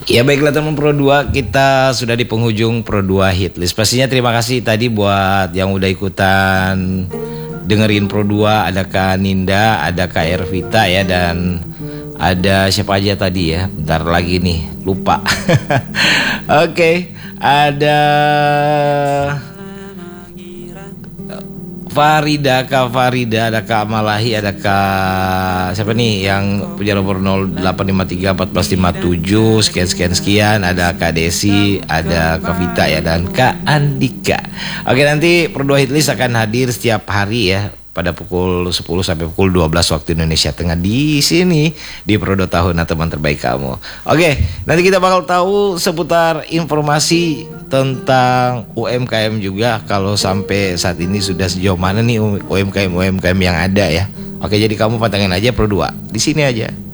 Ya baiklah teman Pro 2, kita sudah di penghujung Pro 2 Hitlist. Pastinya terima kasih tadi buat yang udah ikutan dengerin Pro 2. Ada Kak Ninda, ada Kak Ervita ya, dan ada siapa aja tadi ya, bentar lagi nih lupa. Oke, ada Farida, Kak Farida, ada Kak Malahi, ada Kak siapa nih yang punya nomor 08531457 sekian, ada Kak Desi, ada Kak Vita ya, dan Kak Andika. Oke, nanti Pro 2 Hitlist akan hadir setiap hari ya pada pukul 10 sampai pukul 12 waktu Indonesia Tengah di sini di Pro 2 Tahun, teman terbaik kamu. Oke, nanti kita bakal tahu seputar informasi tentang UMKM juga, kalau sampai saat ini sudah sejauh mana nih UMKM yang ada ya. Oke, jadi kamu pantengin aja Pro 2 di sini aja.